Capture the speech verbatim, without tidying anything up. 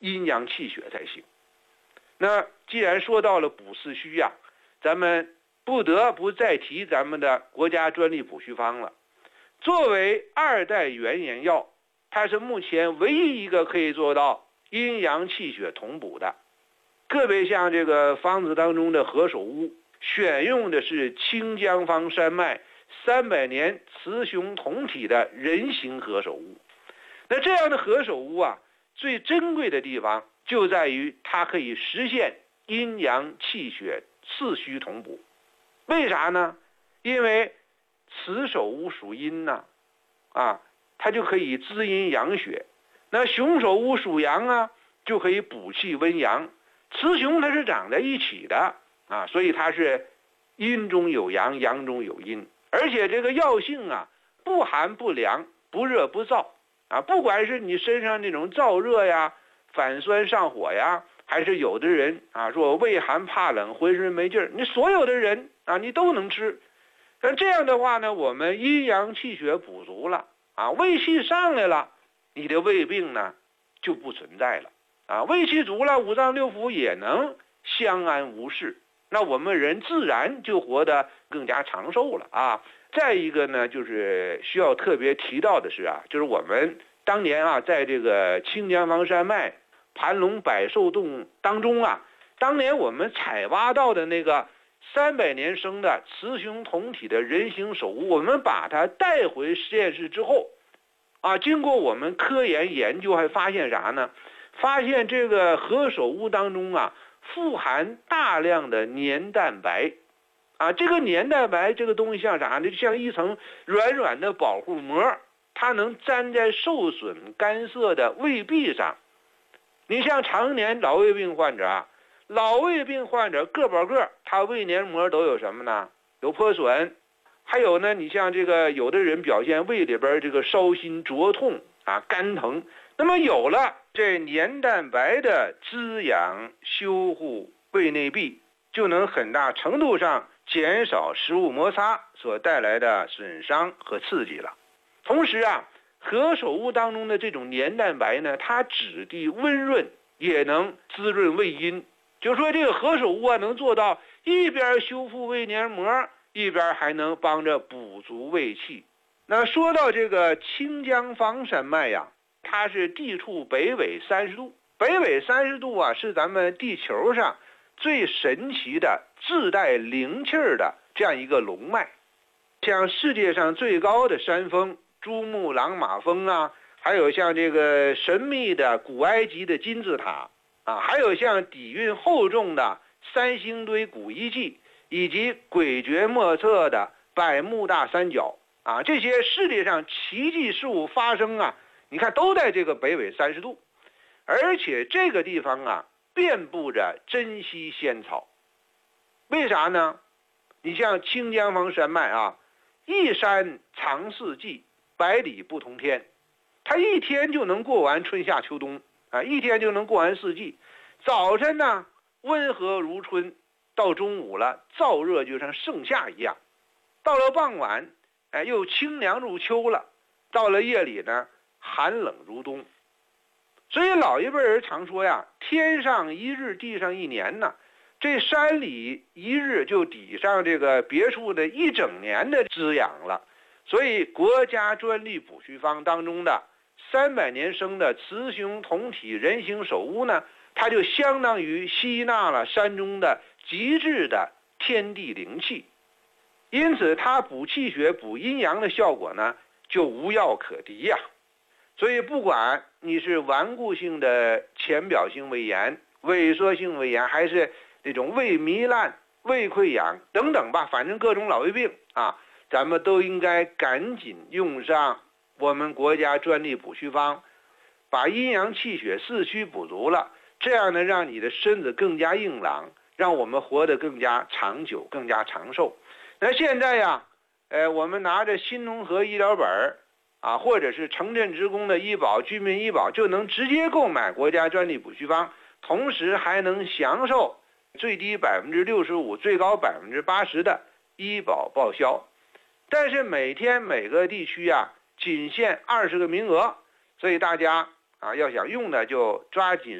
阴阳气血才行。那既然说到了补四虚呀、啊，咱们不得不再提咱们的国家专利补虚方了。作为二代原研药，它是目前唯一一个可以做到阴阳气血同补的。个别像这个方子当中的何首乌，选用的是清江方山脉三百年雌雄同体的人形何首乌。那这样的何首乌啊，最珍贵的地方就在于它可以实现阴阳气血四虚同补。为啥呢？因为雌首乌属阴呢、啊，啊，它就可以滋阴养血；那雄首乌属阳啊，就可以补气温阳。雌雄它是长在一起的啊，所以它是阴中有阳，阳中有阴，而且这个药性啊，不寒不凉，不热不燥啊，不管是你身上那种燥热呀、反酸上火呀，还是有的人啊说畏寒怕冷、浑身没劲儿，你所有的人啊，你都能吃。那这样的话呢，我们阴阳气血补足了啊，胃气上来了，你的胃病呢就不存在了啊，胃气足了，五脏六腑也能相安无事，那我们人自然就活得更加长寿了啊。再一个呢，就是需要特别提到的是啊，就是我们当年啊，在这个清江房山脉盘龙百寿洞当中啊，当年我们采挖到的那个三百年生的雌雄同体的人形首乌，我们把它带回实验室之后啊，经过我们科研研究，还发现啥呢？发现这个何首乌当中啊，富含大量的黏蛋白啊，这个黏蛋白这个东西像啥呢？就像一层软软的保护膜，它能粘在受损干涩的胃壁上。你像常年老胃病患者啊，老胃病患者个把个他胃黏膜都有什么呢？有破损，还有呢，你像这个有的人表现胃里边这个烧心灼痛啊、肝疼，那么有了这黏蛋白的滋养修护胃内壁，就能很大程度上减少食物摩擦所带来的损伤和刺激了。同时啊，何首乌当中的这种黏蛋白呢，它质地温润，也能滋润胃阴。就说这个何首乌啊，能做到一边修复胃黏膜，一边还能帮着补足胃气。那说到这个清江房山脉呀，它是地处北纬三十度，北纬三十度啊，是咱们地球上最神奇的自带灵气儿的这样一个龙脉。像世界上最高的山峰珠穆朗玛峰啊，还有像这个神秘的古埃及的金字塔啊，还有像底蕴厚重的三星堆古遗迹，以及诡谲莫测的百慕大三角啊，这些世界上奇迹事物发生啊，你看都在这个北纬三十度，而且这个地方啊，遍布着珍稀仙草。为啥呢？你像清江房山脉啊，一山藏四季，百里不同天，它一天就能过完春夏秋冬啊，一天就能过完四季。早晨呢温和如春，到中午了燥热就像盛夏一样，到了傍晚哎又清凉入秋了，到了夜里呢寒冷如冬。所以老一辈人常说呀，天上一日地上一年呢，这山里一日就抵上这个别处的一整年的滋养了。所以国家专利补虚方当中的三百年生的雌雄同体人形首乌呢，它就相当于吸纳了山中的极致的天地灵气，因此它补气血补阴阳的效果呢就无药可敌呀、啊。所以不管你是顽固性的浅表性胃炎、萎缩性胃炎，还是那种胃糜烂、胃溃疡等等吧，反正各种老胃病啊，咱们都应该赶紧用上我们国家专利补虚方，把阴阳气血四虚补足了，这样呢让你的身子更加硬朗，让我们活得更加长久、更加长寿。那现在呀，呃，我们拿着新农合医疗本啊，或者是城镇职工的医保、居民医保，就能直接购买国家专利补虚方，同时还能享受最低百分之六十五、最高百分之八十的医保报销。但是每天每个地区啊，仅限二十个名额，所以大家啊要想用的就抓紧